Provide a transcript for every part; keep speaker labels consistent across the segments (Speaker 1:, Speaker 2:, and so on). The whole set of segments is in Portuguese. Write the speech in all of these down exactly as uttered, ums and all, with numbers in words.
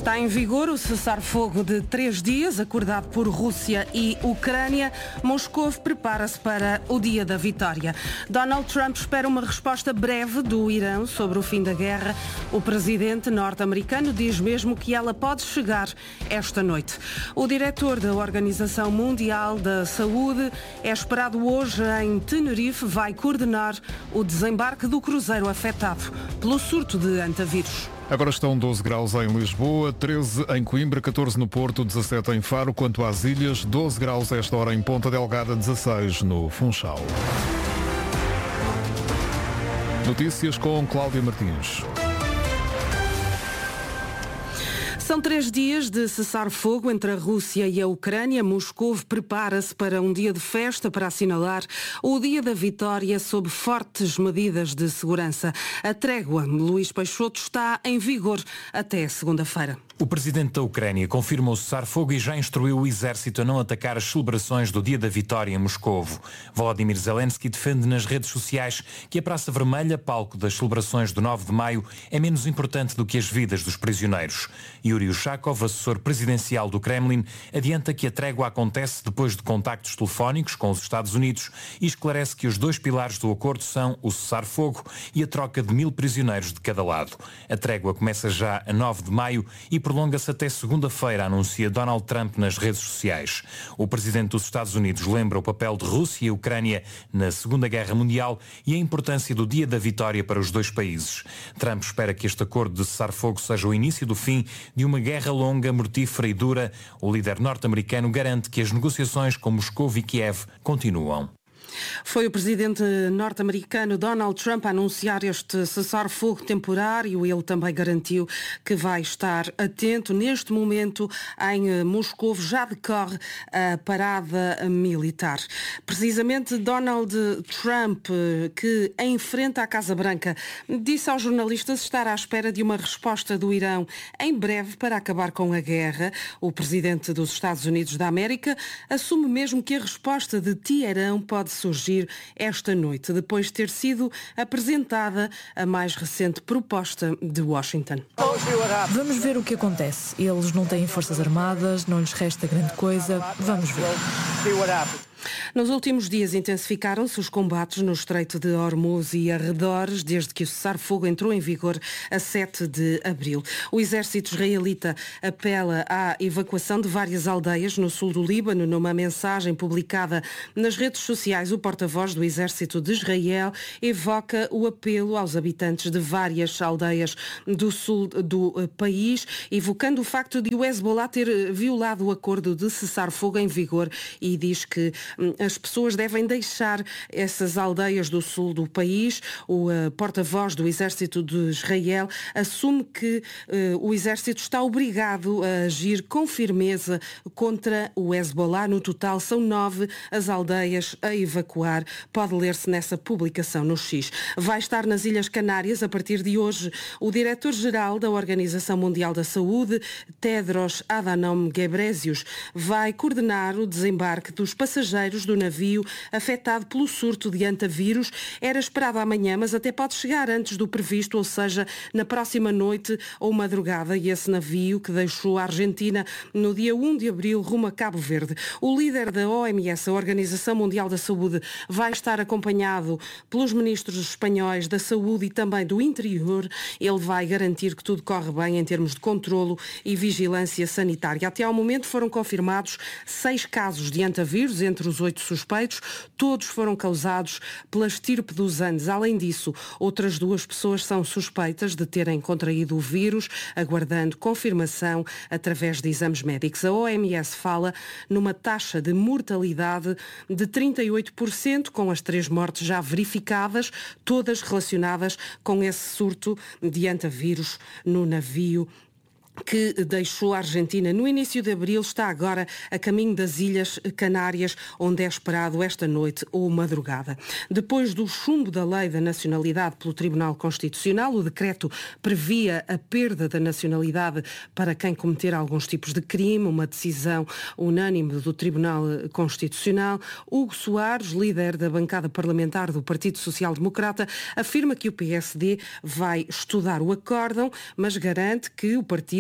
Speaker 1: Está em vigor o cessar-fogo de três dias, acordado por Rússia e Ucrânia. Moscou prepara-se para o dia da vitória. Donald Trump espera uma resposta breve do Irão sobre o fim da guerra. O presidente norte-americano diz mesmo que ela pode chegar esta noite. O diretor da Organização Mundial da Saúde é esperado hoje em Tenerife, vai coordenar o desembarque do cruzeiro afetado pelo surto de antavírus.
Speaker 2: Agora estão doze graus em Lisboa, treze em Coimbra, catorze no Porto, dezassete em Faro. Quanto às ilhas, doze graus a esta hora em Ponta Delgada, dezasseis no Funchal. Notícias com Cláudia Martins.
Speaker 1: São três dias de cessar-fogo entre a Rússia e a Ucrânia. Moscou prepara-se para um dia de festa para assinalar o dia da vitória sob fortes medidas de segurança. A trégua, Luís Peixoto, está em vigor até segunda-feira.
Speaker 3: O presidente da Ucrânia confirma o cessar-fogo e já instruiu o exército a não atacar as celebrações do Dia da Vitória em Moscovo. Volodymyr Zelensky defende nas redes sociais que a Praça Vermelha, palco das celebrações do nove de maio, é menos importante do que as vidas dos prisioneiros. Yuri Ushakov, assessor presidencial do Kremlin, adianta que a trégua acontece depois de contactos telefónicos com os Estados Unidos e esclarece que os dois pilares do acordo são o cessar-fogo e a troca de mil prisioneiros de cada lado. A trégua começa já a nove de maio e prolonga-se até segunda-feira, anuncia Donald Trump nas redes sociais. O presidente dos Estados Unidos lembra o papel de Rússia e Ucrânia na Segunda Guerra Mundial e a importância do Dia da Vitória para os dois países. Trump espera que este acordo de cessar-fogo seja o início do fim de uma guerra longa, mortífera e dura. O líder norte-americano garante que as negociações com Moscou e Kiev continuam.
Speaker 1: Foi o presidente norte-americano Donald Trump a anunciar este cessar-fogo temporário. Ele também garantiu que vai estar atento. Neste momento, em Moscou, já decorre a parada militar. Precisamente Donald Trump, que enfrenta a Casa Branca, disse aos jornalistas estar à espera de uma resposta do Irão em breve para acabar com a guerra. O presidente dos Estados Unidos da América assume mesmo que a resposta de Teherão pode surgir esta noite, depois de ter sido apresentada a mais recente proposta de Washington.
Speaker 4: Vamos ver o que acontece. Eles não têm forças armadas, não lhes resta grande coisa. Vamos ver.
Speaker 1: Nos últimos dias intensificaram-se os combates no Estreito de Hormuz e arredores, desde que o cessar-fogo entrou em vigor a sete de abril. O exército israelita apela à evacuação de várias aldeias no sul do Líbano. Numa mensagem publicada nas redes sociais, o porta-voz do exército de Israel evoca o apelo aos habitantes de várias aldeias do sul do país, evocando o facto de o Hezbollah ter violado o acordo de cessar-fogo em vigor, e diz que as pessoas devem deixar essas aldeias do sul do país. O uh, porta-voz do exército de Israel assume que uh, o exército está obrigado a agir com firmeza contra o Hezbollah. No total, são nove as aldeias a evacuar. Pode ler-se nessa publicação no X. Vai estar nas Ilhas Canárias a partir de hoje o diretor-geral da Organização Mundial da Saúde, Tedros Adhanom Ghebreyesus. Vai coordenar o desembarque dos passageiros do navio afetado pelo surto de antavírus. Era esperado amanhã, mas até pode chegar antes do previsto, ou seja, na próxima noite ou madrugada. E esse navio que deixou a Argentina no dia um de abril rumo a Cabo Verde. O líder da O M S, a Organização Mundial da Saúde, vai estar acompanhado pelos ministros espanhóis da Saúde e também do Interior. Ele vai garantir que tudo corre bem em termos de controlo e vigilância sanitária. Até ao momento foram confirmados seis casos de antavírus entre os oito suspeitos. Todos foram causados pela estirpe dos Andes. Além disso, outras duas pessoas são suspeitas de terem contraído o vírus, aguardando confirmação através de exames médicos. A O M S fala numa taxa de mortalidade de trinta e oito por cento, com as três mortes já verificadas, todas relacionadas com esse surto de antavírus no navio que deixou a Argentina no início de abril, está agora a caminho das Ilhas Canárias, onde é esperado esta noite ou madrugada. Depois do chumbo da lei da nacionalidade pelo Tribunal Constitucional, o decreto previa a perda da nacionalidade para quem cometer alguns tipos de crime, uma decisão unânime do Tribunal Constitucional. Hugo Soares, líder da bancada parlamentar do Partido Social Democrata, afirma que o P S D vai estudar o acórdão, mas garante que o partido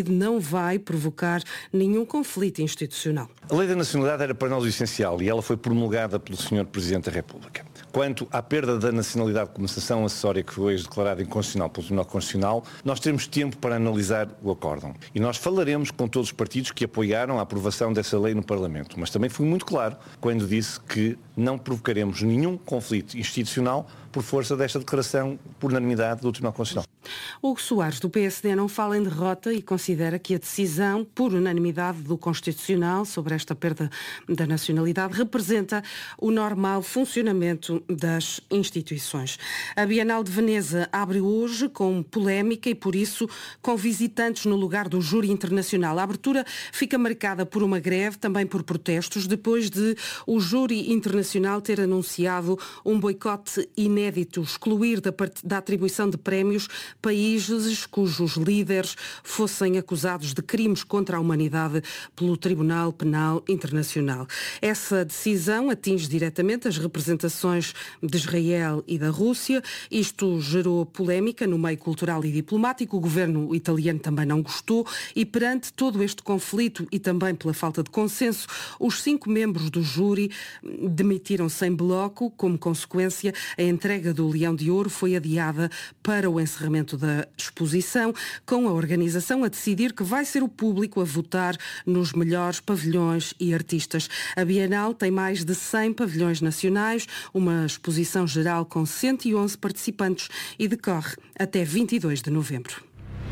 Speaker 1: partido não vai provocar nenhum conflito institucional.
Speaker 5: A lei da nacionalidade era para nós o essencial e ela foi promulgada pelo senhor Presidente da República. Quanto à perda da nacionalidade como sanção acessória que foi hoje declarada inconstitucional pelo Tribunal Constitucional, nós teremos tempo para analisar o acórdão. E nós falaremos com todos os partidos que apoiaram a aprovação dessa lei no Parlamento. Mas também fui muito claro quando disse que não provocaremos nenhum conflito institucional por força desta declaração por unanimidade do Tribunal Constitucional.
Speaker 1: Hugo Soares, do P S D, não fala em derrota e considera que a decisão por unanimidade do Constitucional sobre esta perda da nacionalidade representa o normal funcionamento das instituições. A Bienal de Veneza abre hoje com polémica e, por isso, com visitantes no lugar do júri internacional. A abertura fica marcada por uma greve, também por protestos, depois de o júri internacional ter anunciado um boicote inédito, excluir da, part... da atribuição de prémios países cujos líderes fossem acusados de crimes contra a humanidade pelo Tribunal Penal Internacional. Essa decisão atinge diretamente as representações de Israel e da Rússia. Isto gerou polémica no meio cultural e diplomático. O governo italiano também não gostou e, perante todo este conflito e também pela falta de consenso, os cinco membros do júri demitiram-se em bloco. Como consequência, a entrega do Leão de Ouro foi adiada para o encerramento da exposição, com a organização a decidir que vai ser o público a votar nos melhores pavilhões e artistas. A Bienal tem mais de cem pavilhões nacionais, uma exposição geral com cento e onze participantes e decorre até vinte e dois de novembro.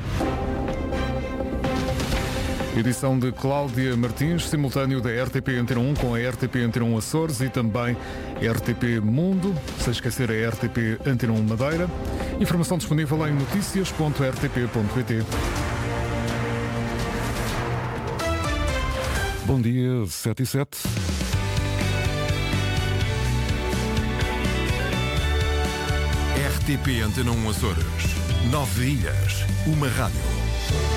Speaker 2: Edição de Cláudia Martins, simultâneo da R T P Antena um com a R T P Antena um Açores e também R T P Mundo, sem esquecer a R T P Antena um Madeira. Informação disponível em notícias ponto r t p ponto p t. Bom dia, sete e sete.
Speaker 6: R T P Antena um Açores. Nove ilhas, uma rádio.